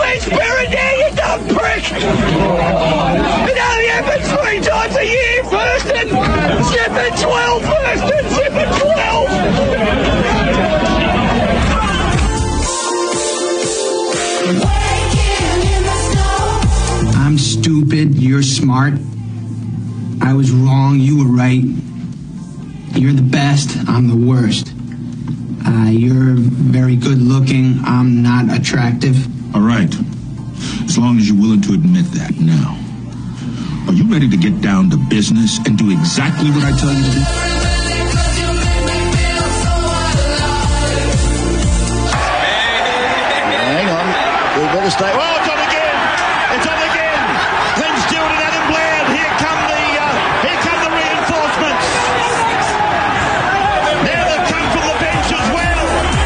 transparent now, you dumb prick! It only happens 3 times a year, first and Shepard 12, first and Shepard 12! I'm stupid, you're smart. I was wrong, you were right. You're the best, I'm the worst. You're very good looking, I'm not attractive. All right. As long as you're willing to admit that now. Are you ready to get down to business and do exactly what I tell you to do? Hang on. We better stay. Oh, it's on again. It's on again. Glenn Stewart and Adam Bland. Here come the reinforcements. Now they've come from the bench as well.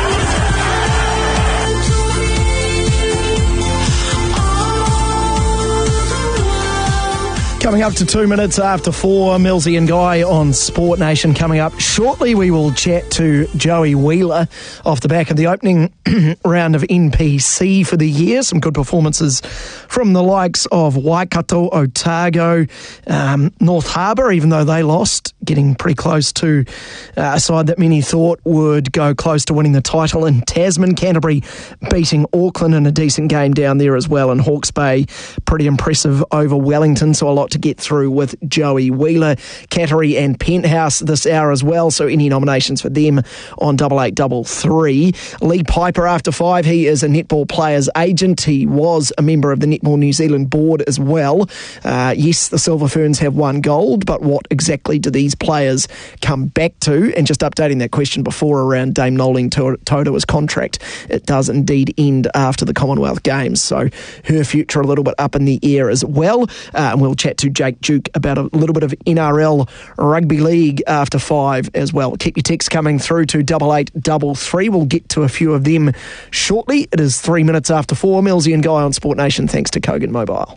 Coming up to 2 minutes after 4, Millsy and Guy on Sport Nation. Coming up shortly, we will chat to Joey Wheeler off the back of the opening round of NPC for the year. Some good performances from the likes of Waikato, Otago, North Harbour, even though they lost, getting pretty close to a side that many thought would go close to winning the title. And Tasman, Canterbury beating Auckland in a decent game down there as well. And Hawke's Bay, pretty impressive over Wellington. So a lot to get through with Joey Wheeler, Cattery and Penthouse this hour as well. So any nominations for them on 8833. Lee Piper after 5. He is a netball players agent. He was a member of the Netball New Zealand board as well. Yes, the Silver Ferns have won gold, but what exactly do these players come back to? And just updating that question before around Dame Noeline Taurua's contract. It does indeed end after the Commonwealth Games, so her future a little bit up in the air as well. And we'll chat to Jake Duke about a little bit of NRL Rugby League after 5 as well. Keep your texts coming through to 8833. We'll get to a few of them shortly. It is 3 minutes after 4. Millsy and Guy on Sport Nation, thanks to Kogan Mobile.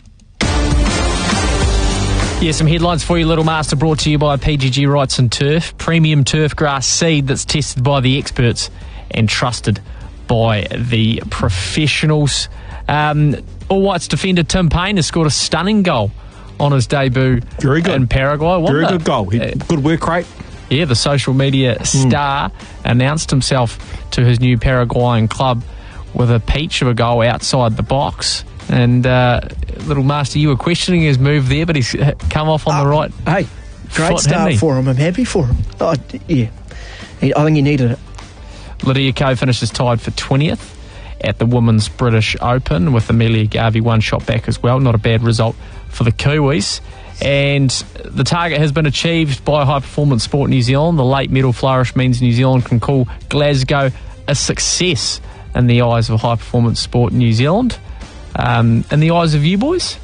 Yeah, some headlines for you, Little Master, brought to you by PGG Wrights and Turf. Premium turf grass seed that's tested by the experts and trusted by the professionals. All Whites defender Tim Payne has scored a stunning goal on his debut in Paraguay. Very good goal. Good work rate. Yeah, the social media star announced himself to his new Paraguayan club with a peach of a goal outside the box. And Little Master, you were questioning his move there, but he's come off on the right. Hey, great start for him. I'm happy for him. Yeah, I think he needed it. Lydia Ko finishes tied for 20th at the Women's British Open, with Amelia Garvey one shot back as well. Not a bad result for the Kiwis. And the target has been achieved by High Performance Sport New Zealand. The late medal flourish means New Zealand can call Glasgow a success in the eyes of High Performance Sport New Zealand. In the eyes of you boys?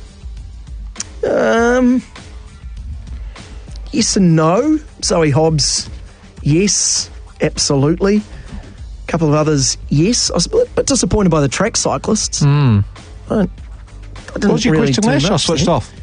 Yes and no. Zoe Hobbs, yes, absolutely. A couple of others, yes. I was a bit disappointed by the track cyclists. What was your question, Lash? I switched off.